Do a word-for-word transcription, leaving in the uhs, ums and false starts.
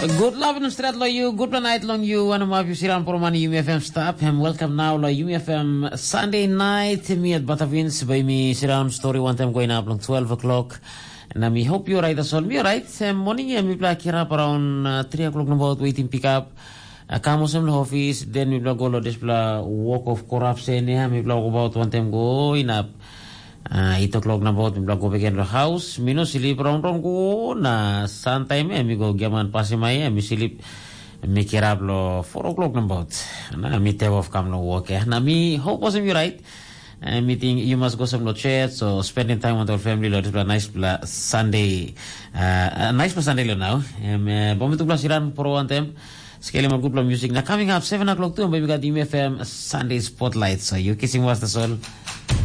Good love and strat lo you, good night long you, one of my siran por mani U M F M staff, and welcome now lo U M F M Sunday night, me at Batavins by me siran story one time going up long twelve o'clock, and I hope you're right as well, me right, um, morning me black here up around uh, three o'clock na about waiting pick up, uh, kamo sa mga office, then me black go lo display walk of corruption niya, me black about one time going up, Uh, eight o'clock na bot, mi go back in the house. Mino silip rong rong ko na santay me, mi go gaman pasimay, mi silip mi kirab lo four o'clock na bot. Na mi tew of kam no work eh. Na mi hope was you right. Uh, meeting you must go some no chat, so spending time with our family lo is a nice bla Sunday. Uh, a nice Sunday lo now. Um, uh, bomito bla siran por one time. Scale more good music. Now coming up seven o'clock too, baby got U M F M Sunday Spotlight. So you kissing was the soul.